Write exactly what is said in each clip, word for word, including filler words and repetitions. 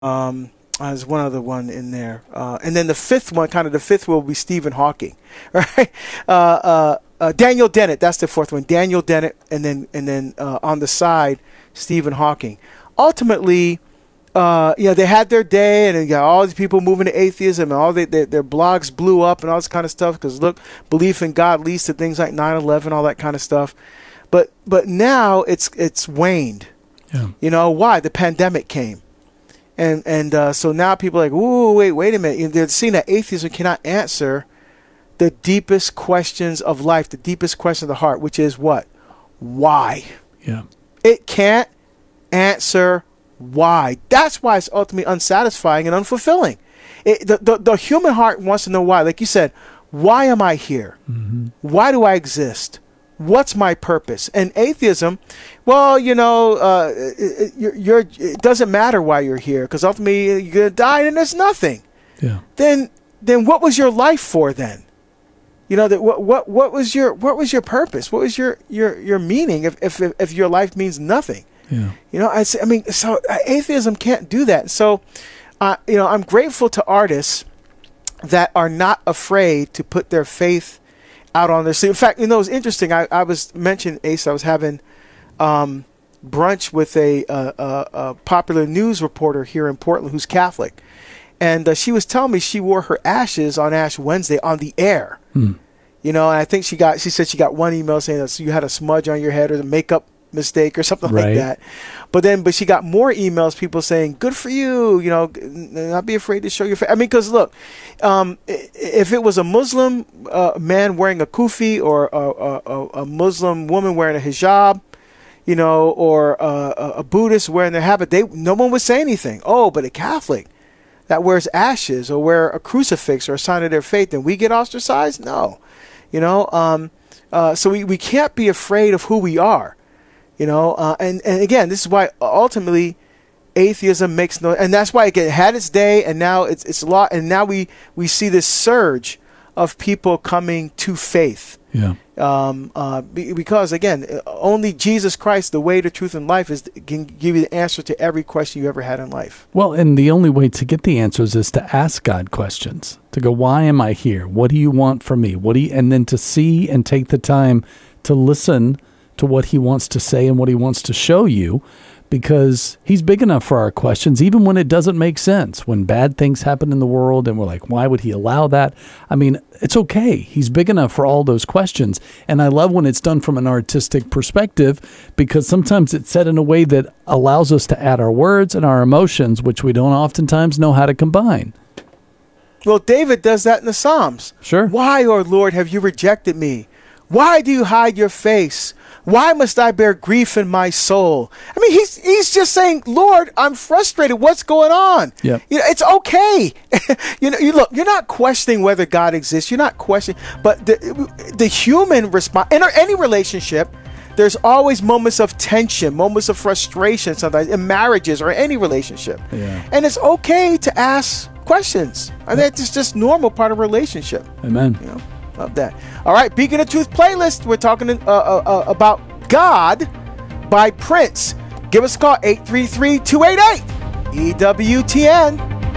Um, there's one other one in there. Uh, and then the fifth one, kind of the fifth will be Stephen Hawking, right? Uh, uh, uh, Daniel Dennett, that's the fourth one. Daniel Dennett, and then and then uh, on the side, Stephen Hawking. Ultimately, uh, you know, they had their day, and you got all these people moving to atheism, and all they, their, their blogs blew up and all this kind of stuff, because look, belief in God leads to things like nine eleven, all that kind of stuff. But but now it's it's waned. Yeah. You know, why? The pandemic came. And and uh, so now people are like, ooh, wait, wait a minute. You know, they're seeing that atheism cannot answer the deepest questions of life, the deepest question of the heart, which is what? Why? Yeah. It can't answer why. That's why it's ultimately unsatisfying and unfulfilling. It, the, the, the human heart wants to know why. Like you said, why am I here? Mm-hmm. Why do I exist? What's my purpose? And atheism, well, you know, uh, it, you're, you're, it doesn't matter why you're here, because ultimately you're going to die and there's nothing. Yeah. Then, then what was your life for then? You know, that what, what, what was your, what was your purpose? What was your, your, your meaning if, if, if your life means nothing? Yeah. You know, I, I mean, so atheism can't do that. So, uh, you know, I'm grateful to artists that are not afraid to put their faith out on their sleeve. In fact, you know, it's interesting. I, I was mentioned, Ace, I was having um, brunch with a, a, a, a popular news reporter here in Portland who's Catholic. And uh, she was telling me she wore her ashes on Ash Wednesday on the air. Hmm. You know, and I think she got, she said she got one email saying that you had a smudge on your head or the makeup mistake or something right. like that. But then, but she got more emails, people saying, good for you, you know, not be afraid to show your face. I mean, because look, um, if it was a Muslim uh, man wearing a kufi or a, a, a Muslim woman wearing a hijab, you know, or uh, a Buddhist wearing their habit, they no one would say anything. Oh, but a Catholic that wears ashes or wear a crucifix or a sign of their faith, then we get ostracized? No. You know, um, uh, so we, we can't be afraid of who we are. You know, uh, and, and again, this is why ultimately atheism makes no, and that's why it had its day, and now it's it's a lot, and now we, we see this surge of people coming to faith. Yeah. Um. Uh. Be, because again, only Jesus Christ, the way, the truth, and life, is can give you the answer to every question you ever had in life. Well, and the only way to get the answers is to ask God questions. To go, why am I here? What do you want from me? What do you, and then to see and take the time to listen to what he wants to say and what he wants to show you, because he's big enough for our questions, even when it doesn't make sense, when bad things happen in the world and we're like, why would he allow that? I mean, it's okay. He's big enough for all those questions. And I love when it's done from an artistic perspective, because sometimes it's said in a way that allows us to add our words and our emotions, which we don't oftentimes know how to combine. Well, David does that in the Psalms. Sure. Why, O Lord, have you rejected me? Why do you hide your face? Why must I bear grief in my soul? I mean, he's he's just saying, Lord, I'm frustrated. What's going on? Yeah. You know, it's okay. you know, you look, you're not questioning whether God exists. You're not questioning, but the the human response in any relationship, there's always moments of tension, moments of frustration, sometimes in marriages or any relationship. Yeah. And it's okay to ask questions. I think it's just normal part of a relationship. Amen. You know? Love that. All right, Beacon of Truth playlist. We're talking uh, uh, uh, about God by Prince. Give us a call, eight three three, two eight eight, E W T N.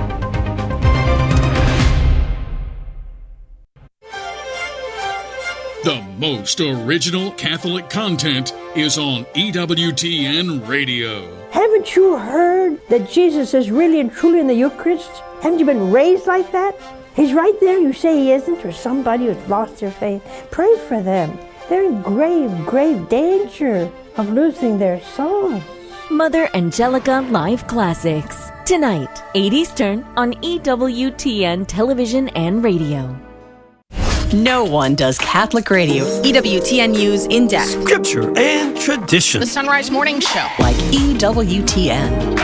The most original Catholic content is on E W T N Radio. Haven't you heard that Jesus is really and truly in the Eucharist? Haven't you been raised like that? He's right there. You say he isn't, or somebody who's lost their faith. Pray for them. They're in grave, grave danger of losing their souls. Mother Angelica Live Classics. Tonight, eight Eastern on E W T N Television and Radio. No one does Catholic radio. E W T N News in depth. Scripture and tradition. The Sunrise Morning Show. Like E W T N.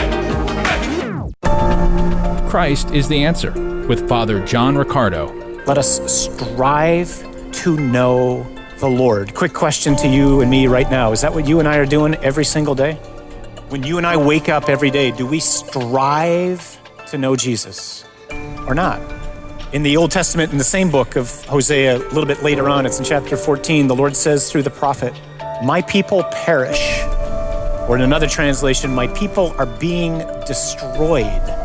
Christ is the answer, with Father John Riccardo. Let us strive to know the Lord. Quick question to you and me right now. Is that what you and I are doing every single day? When you and I wake up every day, do we strive to know Jesus or not? In the Old Testament, in the same book of Hosea, a little bit later on, it's in chapter fourteen, the Lord says through the prophet, my people perish. Or in another translation, my people are being destroyed